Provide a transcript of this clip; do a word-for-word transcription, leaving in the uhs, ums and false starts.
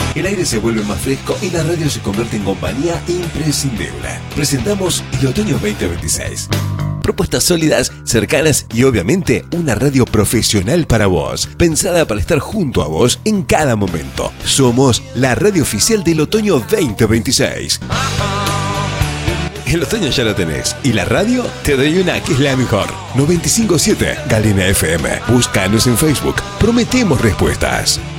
El aire se vuelve más fresco y la radio se convierte en compañía imprescindible. Presentamos el otoño veinte veintiséis. Propuestas sólidas, cercanas y obviamente una radio profesional para vos, pensada para estar junto a vos en cada momento. Somos la radio oficial del otoño veinte veintiséis. El otoño ya lo tenés y la radio te doy una que es la mejor. noventa y cinco punto siete Galena F M. Búscanos en Facebook. Prometemos respuestas.